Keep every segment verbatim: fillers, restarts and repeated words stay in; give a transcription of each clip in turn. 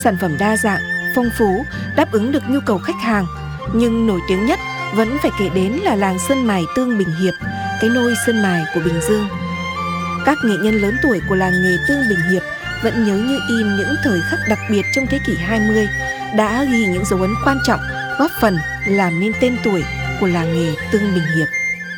Sản phẩm đa dạng, phong phú, đáp ứng được nhu cầu khách hàng. Nhưng nổi tiếng nhất vẫn phải kể đến là làng sơn mài Tương Bình Hiệp, cái nôi sơn mài của Bình Dương. Các nghệ nhân lớn tuổi của làng nghề Tương Bình Hiệp vẫn nhớ như in những thời khắc đặc biệt trong thế kỷ hai mươi, đã ghi những dấu ấn quan trọng, góp phần làm nên tên tuổi của làng nghề Tương Bình Hiệp.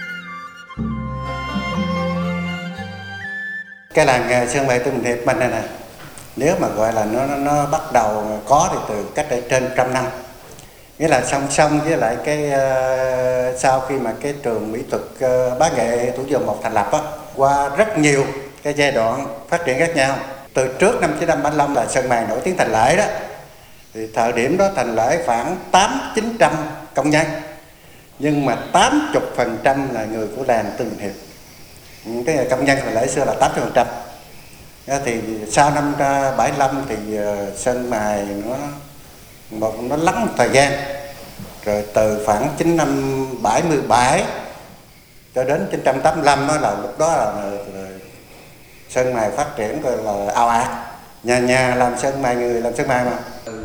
Cái làng sơn mài Tương Bình Hiệp mình này nè, nếu mà gọi là nó, nó nó bắt đầu có thì từ cách đây trên trăm năm, nghĩa là song song với lại cái uh, sau khi mà cái trường mỹ thuật uh, bá nghệ Thủ Dầu Một thành lập á, qua rất nhiều cái giai đoạn phát triển khác nhau. Từ trước năm một nghìn chín trăm bảy mươi lăm là sơn mài nổi tiếng Thành Lễ đó, thì thời điểm đó Thành Lễ khoảng tám chín trăm công nhân, nhưng mà tám mươi phần trăm là người của làng Tương Bình Hiệp. Cái công nhân Thành Lễ xưa là tám mươi phần trăm. Thì sau năm bảy mươi lăm thì uh, sơn mài nó một nó lắng thời gian, rồi từ khoảng chín năm bảy mươi bảy cho đến chín trăm tám mươi lăm đó là lúc đó là, là, là sơn mài phát triển rồi là ào ạt, nhà nhà làm sơn mài, người làm sơn mài mà.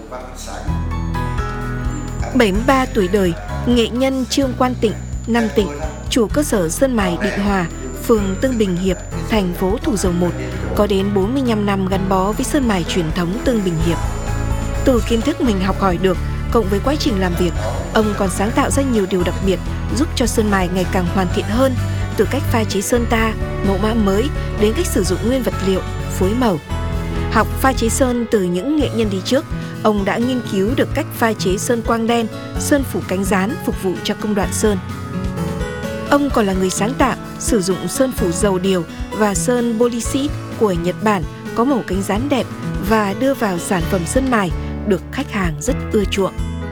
bảy mươi ba tuổi đời, nghệ nhân Trương Quan Tịnh, Nam Tịnh, chủ cơ sở sơn mài Định Hòa, phường Tương Bình Hiệp, thành phố Thủ Dầu Một, có đến bốn mươi lăm năm gắn bó với sơn mài truyền thống Tương Bình Hiệp. Từ kiến thức mình học hỏi được, cộng với quá trình làm việc, ông còn sáng tạo ra nhiều điều đặc biệt giúp cho sơn mài ngày càng hoàn thiện hơn, từ cách pha chế sơn ta, mẫu mã mới đến cách sử dụng nguyên vật liệu, phối màu. Học pha chế sơn từ những nghệ nhân đi trước, ông đã nghiên cứu được cách pha chế sơn quang đen, sơn phủ cánh rán phục vụ cho công đoạn sơn. Ông còn là người sáng tạo sử dụng sơn phủ dầu điều và sơn bolicite của Nhật Bản có màu cánh rán đẹp và đưa vào sản phẩm sơn mài được khách hàng rất ưa chuộng.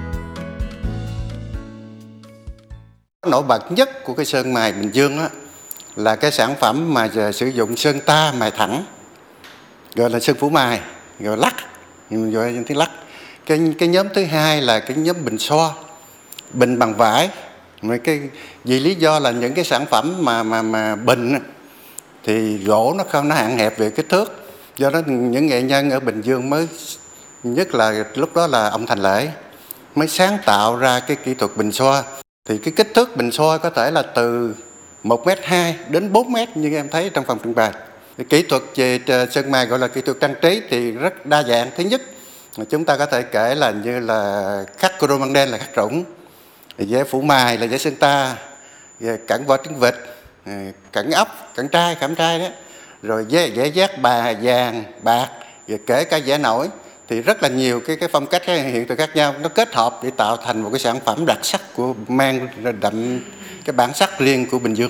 Nổi bật nhất của cái sơn mài Bình Dương á, là cái sản phẩm mà giờ sử dụng sơn ta mài thẳng, gọi là sơn phủ mài, gọi lắc, gọi là tiếng lắc. Cái cái nhóm thứ hai là cái nhóm bình xoa, bình bằng vải. Mà cái vì lý do là những cái sản phẩm mà mà mà bình thì gỗ nó không nó hạn hẹp về kích thước, do đó những nghệ nhân ở Bình Dương mới, nhất là lúc đó là ông Thành Lễ, mới sáng tạo ra cái kỹ thuật bình xoa. Thì cái kích thước bình xoa có thể là từ một mét hai đến bốn mét như em thấy trong phòng trưng bày. Cái kỹ thuật về sơn mài gọi là kỹ thuật trang trí thì rất đa dạng. Thứ nhất, chúng ta có thể kể là như là khắc chrome đen là khắc rủng, vẽ phủ mài là vẽ sơn ta, cẳng vỏ trứng vịt, cẳng ốc, cẳng trai, khảm trai đó, rồi vẽ vẽ giác bà vàng, bạc, và kể cả vẽ nổi, thì rất là nhiều cái cái phong cách hiện tượng khác nhau, nó kết hợp để tạo thành một cái sản phẩm đặc sắc của mang đậm cái bản sắc riêng của Bình Dương.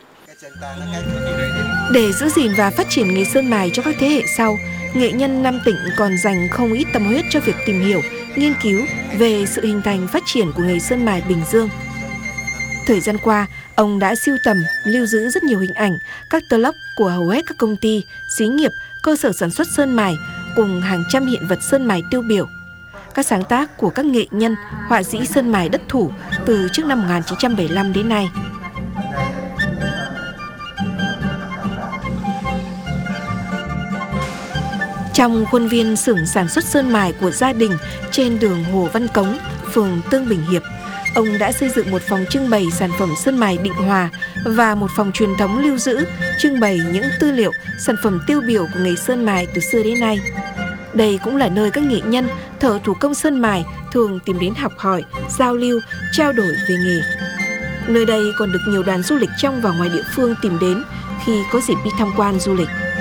Để giữ gìn và phát triển nghề sơn mài cho các thế hệ sau, nghệ nhân Nam Tịnh còn dành không ít tâm huyết cho việc tìm hiểu, nghiên cứu về sự hình thành phát triển của nghề sơn mài Bình Dương. Thời gian qua, ông đã sưu tầm, lưu giữ rất nhiều hình ảnh, các tờ lốc của hầu hết các công ty, xí nghiệp, cơ sở sản xuất sơn mài cùng hàng trăm hiện vật sơn mài tiêu biểu. Các sáng tác của các nghệ nhân, họa sĩ sơn mài đất thủ từ trước năm một nghìn chín trăm bảy mươi lăm đến nay. Trong khuôn viên xưởng sản xuất sơn mài của gia đình trên đường Hồ Văn Cống, phường Tương Bình Hiệp, ông đã xây dựng một phòng trưng bày sản phẩm sơn mài Định Hòa và một phòng truyền thống lưu giữ, trưng bày những tư liệu, sản phẩm tiêu biểu của nghề sơn mài từ xưa đến nay. Đây cũng là nơi các nghệ nhân, thợ thủ công sơn mài thường tìm đến học hỏi, giao lưu, trao đổi về nghề. Nơi đây còn được nhiều đoàn du lịch trong và ngoài địa phương tìm đến khi có dịp đi tham quan du lịch.